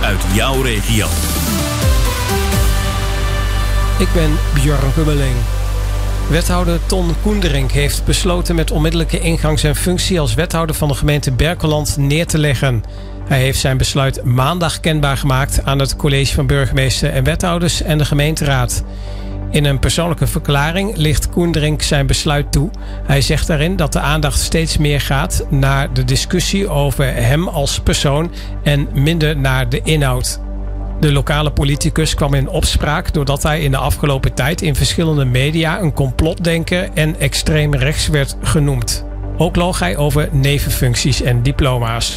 uit jouw regio. Ik ben Björn Rubbeling. Wethouder Ton Koenderink heeft besloten met onmiddellijke ingang zijn functie als wethouder van de gemeente Berkelland neer te leggen. Hij heeft zijn besluit maandag kenbaar gemaakt aan het college van burgemeester en wethouders en de gemeenteraad. In een persoonlijke verklaring ligt Koenderink zijn besluit toe. Hij zegt daarin dat de aandacht steeds meer gaat naar de discussie over hem als persoon en minder naar de inhoud. De lokale politicus kwam in opspraak doordat hij in de afgelopen tijd in verschillende media een complotdenker en extreem rechts werd genoemd. Ook loog hij over nevenfuncties en diploma's.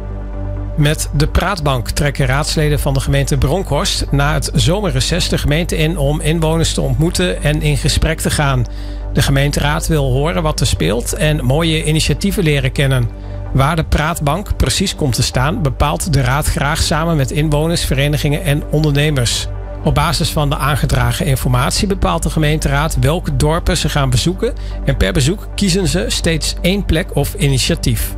Met de praatbank trekken raadsleden van de gemeente Bronkhorst na het zomerreces de gemeente in om inwoners te ontmoeten en in gesprek te gaan. De gemeenteraad wil horen wat er speelt en mooie initiatieven leren kennen. Waar de praatbank precies komt te staan bepaalt de raad graag samen met inwoners, verenigingen en ondernemers. Op basis van de aangedragen informatie bepaalt de gemeenteraad welke dorpen ze gaan bezoeken en per bezoek kiezen ze steeds één plek of initiatief.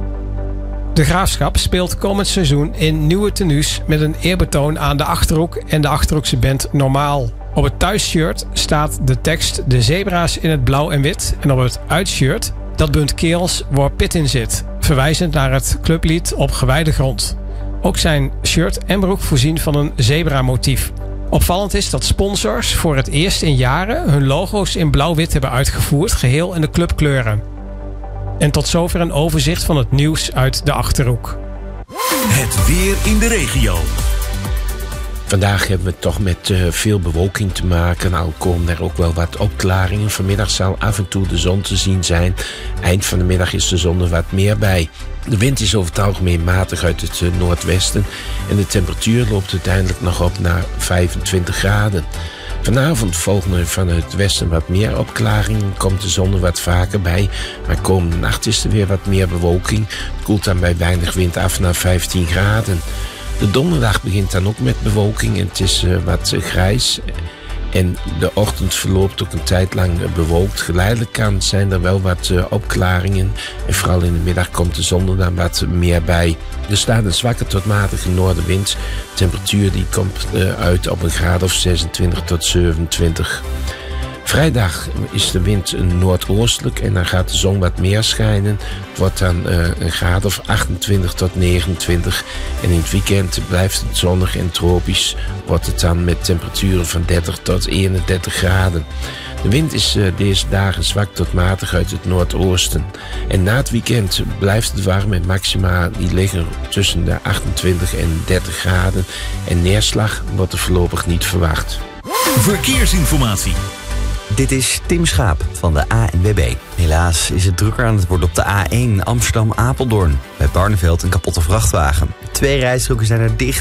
De Graafschap speelt komend seizoen in nieuwe tenues met een eerbetoon aan de Achterhoek en de Achterhoekse band Normaal. Op het thuisshirt staat de tekst De zebra's in het blauw en wit en op het uitshirt dat bunt kerels waar pit in zit, verwijzend naar het clublied Op gewijde grond. Ook zijn shirt en broek voorzien van een zebramotief. Opvallend is dat sponsors voor het eerst in jaren hun logo's in blauw-wit hebben uitgevoerd, geheel in de clubkleuren. En tot zover een overzicht van het nieuws uit de Achterhoek. Het weer in de regio. Vandaag hebben we toch met veel bewolking te maken. Al komen er ook wel wat opklaringen. Vanmiddag zal af en toe de zon te zien zijn. Eind van de middag is de zon er wat meer bij. De wind is over het algemeen matig uit het noordwesten. En de temperatuur loopt uiteindelijk nog op naar 25 graden. Vanavond volgen er van het westen wat meer opklaringen. Komt de zon er wat vaker bij. Maar komende nacht is er weer wat meer bewolking. Het koelt dan bij weinig wind af naar 15 graden. De donderdag begint dan ook met bewolking en het is wat grijs. En de ochtend verloopt ook een tijd lang bewolkt. Geleidelijk zijn er wel wat opklaringen. En vooral in de middag komt de zon er dan wat meer bij. Er staat een zwakke tot matige noordenwind. De temperatuur die komt uit op een graad of 26 tot 27. Vrijdag is de wind noordoostelijk en dan gaat de zon wat meer schijnen. Het wordt dan een graad of 28 tot 29. En in het weekend blijft het zonnig en tropisch. Wordt het dan met temperaturen van 30 tot 31 graden. De wind is deze dagen zwak tot matig uit het noordoosten. En na het weekend blijft het warm met maxima die liggen tussen de 28 en 30 graden. En neerslag wordt er voorlopig niet verwacht. Verkeersinformatie. Dit is Tim Schaap van de ANWB. Helaas is het drukker aan het worden op de A1 Amsterdam-Apeldoorn. Bij Barneveld een kapotte vrachtwagen. 2 rijstroken zijn er dicht.